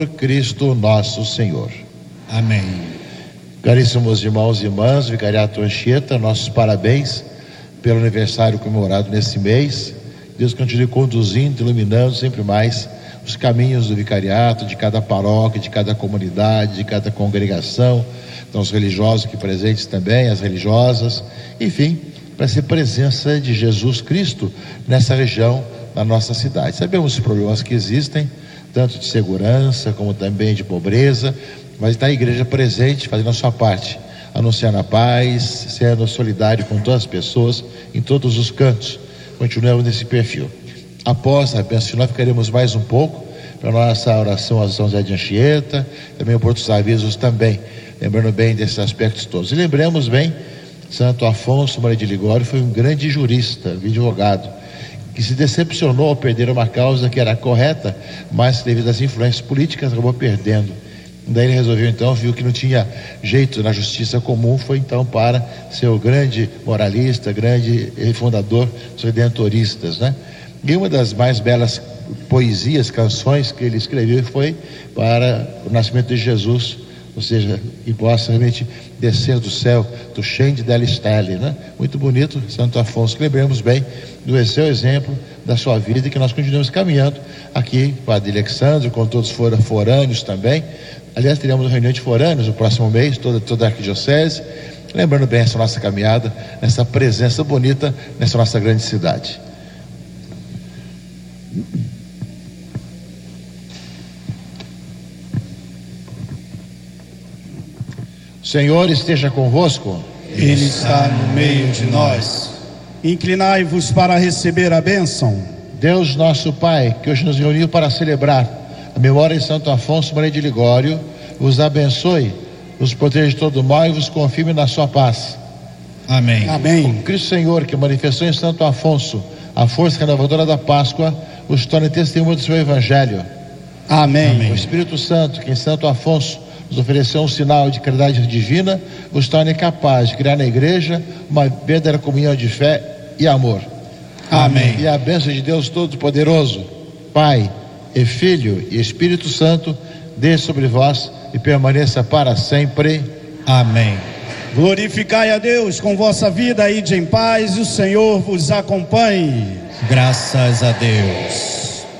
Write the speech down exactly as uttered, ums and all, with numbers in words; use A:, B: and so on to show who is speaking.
A: Cristo nosso Senhor.
B: Amém.
A: Caríssimos irmãos e irmãs, Vicariato Anchieta, nossos parabéns pelo aniversário comemorado nesse mês. Deus continue conduzindo, iluminando sempre mais os caminhos do vicariato, de cada paróquia, de cada comunidade, de cada congregação, então os religiosos aqui presentes também, as religiosas, enfim, para ser presença de Jesus Cristo nessa região, na nossa cidade. Sabemos os problemas que existem, tanto de segurança como também de pobreza, mas está a igreja presente, fazendo a sua parte, anunciando a paz, sendo solidário com todas as pessoas, em todos os cantos. Continuamos nesse perfil. Após a bênção final, ficaremos mais um pouco para a nossa oração a São José de Anchieta, também por outros avisos também, lembrando bem desses aspectos todos. E lembramos bem, Santo Afonso Maria de Ligório foi um grande jurista, advogado, que se decepcionou ao perder uma causa que era correta, mas devido às influências políticas acabou perdendo. Daí ele resolveu então, viu que não tinha jeito na justiça comum, foi então para ser o grande moralista, grande fundador dos redentoristas, né? E uma das mais belas poesias, canções que ele escreveu foi para o nascimento de Jesus, ou seja, que possa realmente descer do céu, do Scende della Stelle, né? Muito bonito, Santo Afonso. Lembremos bem do seu exemplo, da sua vida, e que nós continuamos caminhando aqui com a Padre Alexandre, com todos os forâneos também. Aliás, teremos uma reunião de forâneos no próximo mês, toda, toda a arquidiocese, lembrando bem essa nossa caminhada, essa presença bonita nessa nossa grande cidade. O Senhor esteja convosco.
B: Ele está no meio de nós.
C: Inclinai-vos para receber a bênção.
A: Deus nosso Pai, que hoje nos reuniu para celebrar a memória de Santo Afonso Maria de Ligório, vos abençoe, vos proteja de todo mal e vos confirme na sua paz.
B: Amém.
C: Amém.
A: O Cristo Senhor, que manifestou em Santo Afonso a força renovadora da Páscoa, os torne testemunho do seu Evangelho.
C: Amém.
B: Amém.
A: O Espírito Santo, que em Santo Afonso nos ofereceu um sinal de caridade divina, os torne capazes de criar na igreja uma verdadeira comunhão de fé e amor.
B: Amém.
A: E a bênção de Deus Todo-Poderoso, Pai e Filho e Espírito Santo, desça sobre vós e permaneça para sempre.
B: Amém.
C: Glorificai a Deus com vossa vida, ide em paz, e o Senhor vos acompanhe.
B: Graças a Deus.